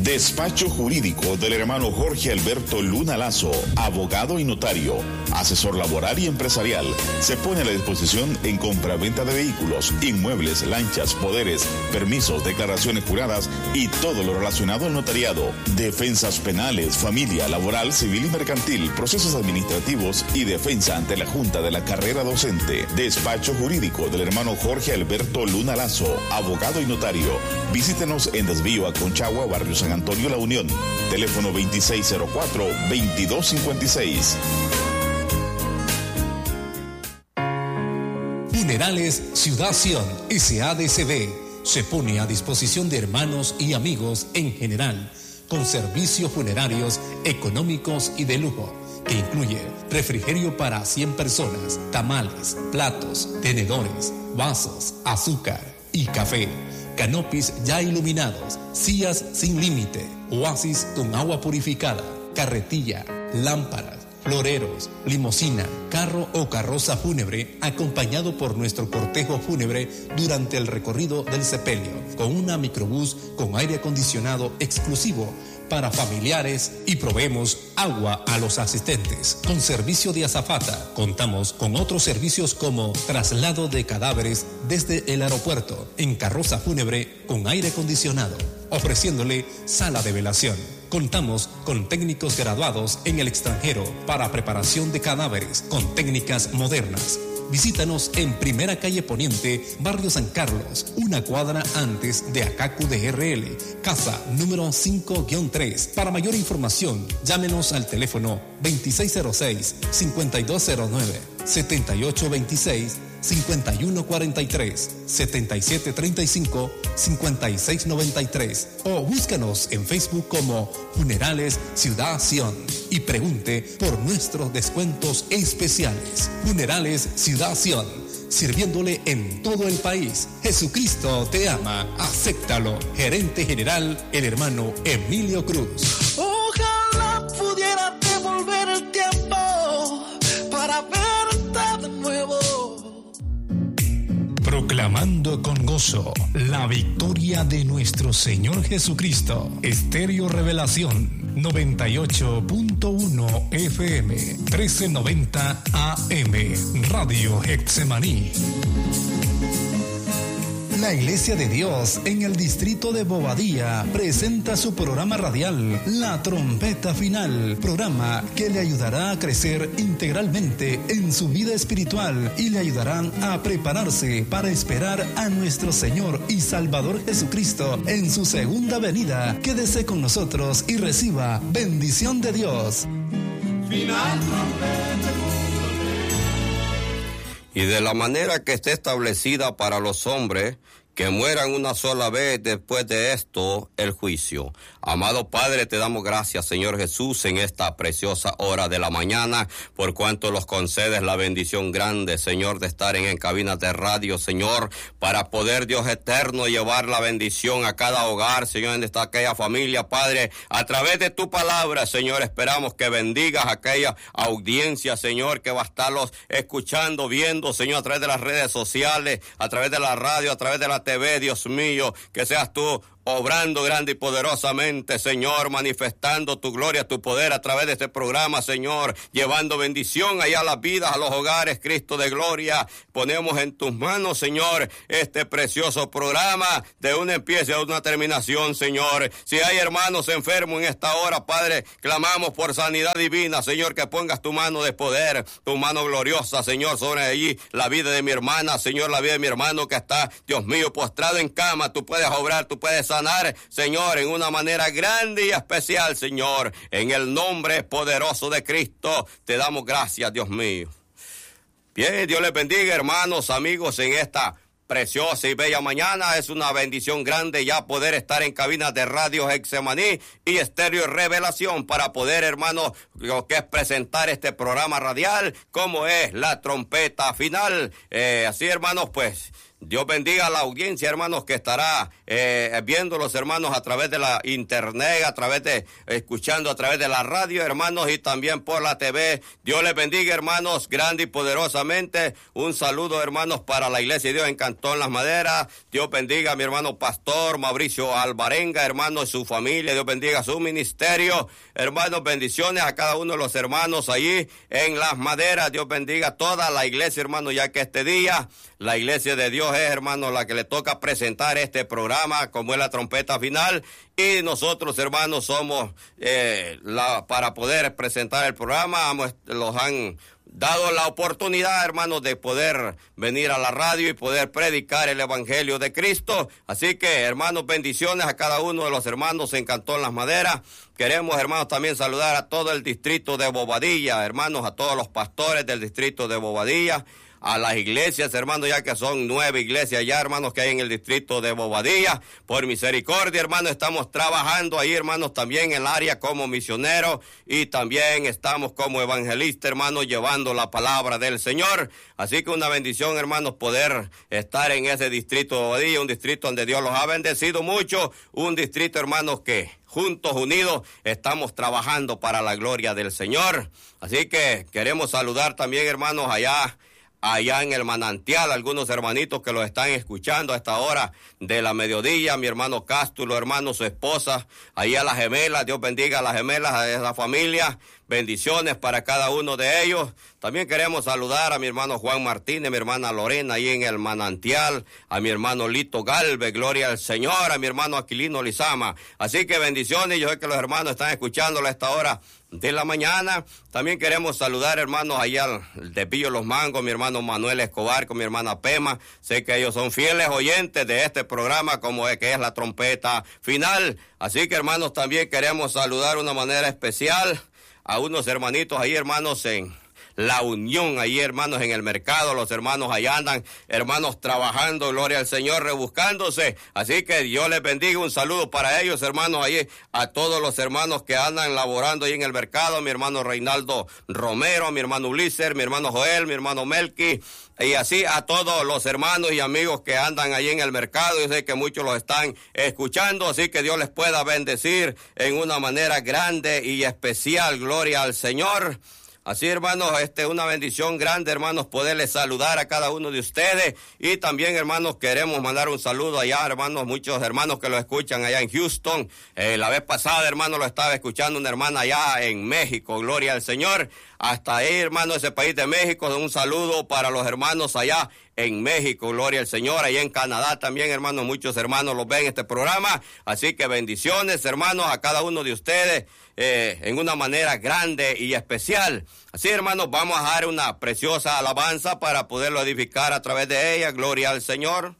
Despacho jurídico del hermano Jorge Alberto Luna Lazo, abogado y notario, asesor laboral y empresarial. Se pone a la disposición en compraventa de vehículos, inmuebles, lanchas, poderes, permisos, declaraciones juradas y todo lo relacionado al notariado. Defensas penales, familia, laboral, civil y mercantil, procesos administrativos y defensa ante la Junta de la Carrera Docente. Despacho jurídico del hermano Jorge Alberto Luna Lazo, abogado y notario. Visítenos en Desvío a Conchagua, Barrio San Antonio La Unión. Teléfono 2604-2256. Funerales Ciudad Sion SADCB se pone a disposición de hermanos y amigos en general, con servicios funerarios económicos y de lujo, que incluye refrigerio para 100 personas, tamales, platos, tenedores, vasos, azúcar y café, canopis ya iluminados, sillas sin límite, oasis con agua purificada, carretilla, lámparas, floreros, limusina, carro o carroza fúnebre, acompañado por nuestro cortejo fúnebre durante el recorrido del sepelio, con una microbús con aire acondicionado exclusivo para familiares y proveemos agua a los asistentes. Con servicio de azafata, contamos con otros servicios como traslado de cadáveres desde el aeropuerto en carroza fúnebre con aire acondicionado, ofreciéndole sala de velación. Contamos con técnicos graduados en el extranjero para preparación de cadáveres con técnicas modernas. Visítanos en Primera Calle Poniente, Barrio San Carlos, una cuadra antes de Acacu DRL, casa número 5-3. Para mayor información, llámenos al teléfono 2606-5209, 7826-5143, 7735-5693 o búscanos en Facebook como Funerales Ciudad Sion y pregunte por nuestros descuentos especiales. Funerales Ciudad Sion, sirviéndole en todo el país. Jesucristo te ama, acéptalo. Gerente General, el hermano Emilio Cruz. Ojalá pudiera devolver el tiempo para verte de nuevo. Proclamando con gozo la victoria de nuestro Señor Jesucristo. Estéreo Revelación 98.1 FM 1390 AM Radio Getsemaní. La Iglesia de Dios en el distrito de Bobadilla presenta su programa radial La Trompeta Final, programa que le ayudará a crecer integralmente en su vida espiritual y le ayudarán a prepararse para esperar a nuestro Señor y Salvador Jesucristo en su segunda venida. Quédese con nosotros y reciba bendición de Dios. Final trompeta. Y de la manera que esté establecida para los hombres, que mueran una sola vez, después de esto, el juicio. Amado Padre, te damos gracias, Señor Jesús, en esta preciosa hora de la mañana, por cuanto los concedes la bendición grande, Señor, de estar en cabinas de radio, Señor, para poder, Dios eterno, llevar la bendición a cada hogar, Señor, en aquella familia, Padre, a través de tu palabra, Señor, esperamos que bendigas a aquella audiencia, Señor, que va a estarlos escuchando, viendo, Señor, a través de las redes sociales, a través de la radio, a través de la TV, Dios mío, que seas tú obrando grande y poderosamente, Señor, manifestando tu gloria, tu poder a través de este programa, Señor, llevando bendición allá a las vidas, a los hogares, Cristo de gloria. Ponemos en tus manos, Señor, este precioso programa de una empiece a una terminación, Señor. Si hay hermanos enfermos en esta hora, Padre, clamamos por sanidad divina, Señor, que pongas tu mano de poder, tu mano gloriosa, Señor, sobre allí la vida de mi hermana, Señor, la vida de mi hermano que está, Dios mío, postrado en cama. Tú puedes obrar, tú puedes sanar, Señor, en una manera grande y especial, Señor. En el nombre poderoso de Cristo, te damos gracias, Dios mío. Bien, Dios les bendiga, hermanos, amigos, en esta preciosa y bella mañana. Es una bendición grande ya poder estar en cabinas de Radio Getsemaní y Estéreo Revelación para poder, hermanos, lo que es presentar este programa radial, como es La Trompeta Final. Así, hermanos, pues, Dios bendiga a la audiencia, hermanos, que estará viendo los hermanos a través de la internet, escuchando a través de la radio, hermanos, y también por la TV. Dios les bendiga, hermanos, grande y poderosamente. Un saludo, hermanos, para la Iglesia de Dios en Cantón Las Maderas. Dios bendiga a mi hermano pastor Mauricio Alvarenga, hermanos, y su familia. Dios bendiga su ministerio. Hermanos, bendiciones a cada uno de los hermanos allí en Las Maderas. Dios bendiga a toda la iglesia, hermanos, ya que este día la Iglesia de Dios es, hermanos, la que le toca presentar este programa como es la trompeta final, y nosotros, hermanos, somos para poder presentar el programa, los han dado la oportunidad, hermanos, de poder venir a la radio y poder predicar el Evangelio de Cristo. Así que, hermanos, bendiciones a cada uno de los hermanos en Cantón Las Maderas. Queremos, hermanos, también saludar a todo el distrito de Bobadilla, hermanos, a todos los pastores del distrito de Bobadilla, a las iglesias, hermanos, ya que son 9 iglesias ya, hermanos, que hay en el distrito de Bobadilla. Por misericordia, hermanos, estamos trabajando ahí, hermanos, también en el área como misioneros, y también estamos como evangelistas, hermanos, llevando la palabra del Señor. Así que una bendición, hermanos, poder estar en ese distrito de Bobadilla, un distrito donde Dios los ha bendecido mucho, un distrito, hermanos, que juntos, unidos, estamos trabajando para la gloria del Señor. Así que queremos saludar también, hermanos, allá en el Manantial, algunos hermanitos que lo están escuchando a esta hora de la mediodía, mi hermano Cástulo, hermano, su esposa, ahí a las gemelas, Dios bendiga a las gemelas, a esa familia, bendiciones para cada uno de ellos. También queremos saludar a mi hermano Juan Martínez, mi hermana Lorena, ahí en el Manantial, a mi hermano Lito Galvez, gloria al Señor, a mi hermano Aquilino Lizama. Así que bendiciones, yo sé que los hermanos están escuchándolo a esta hora de la mañana. También queremos saludar, hermanos, allá de Pillo Los Mangos, mi hermano Manuel Escobar con mi hermana Pema. Sé que ellos son fieles oyentes de este programa como es que es la trompeta final. Así que, hermanos, también queremos saludar de una manera especial a unos hermanitos ahí, hermanos, en La Unión, ahí, hermanos, en el mercado. Los hermanos allá andan, hermanos, trabajando, gloria al Señor, rebuscándose. Así que Dios les bendiga, un saludo para ellos, hermanos, ahí, a todos los hermanos que andan laborando ahí en el mercado, mi hermano Reinaldo Romero, mi hermano Ulises, mi hermano Joel, mi hermano Melqui, y así a todos los hermanos y amigos que andan ahí en el mercado. Yo sé que muchos los están escuchando, así que Dios les pueda bendecir en una manera grande y especial, gloria al Señor. Así, hermanos, una bendición grande, hermanos, poderles saludar a cada uno de ustedes. Y también, hermanos, queremos mandar un saludo allá, hermanos, muchos hermanos que lo escuchan allá en Houston. La vez pasada, hermano, lo estaba escuchando una hermana allá en México, gloria al Señor. Hasta ahí, hermanos, ese país de México, un saludo para los hermanos allá en México, gloria al Señor. Allá en Canadá también, hermanos, muchos hermanos los ven este programa. Así que bendiciones, hermanos, a cada uno de ustedes en una manera grande y especial. Así, hermanos, vamos a dar una preciosa alabanza para poderlo edificar a través de ella, gloria al Señor.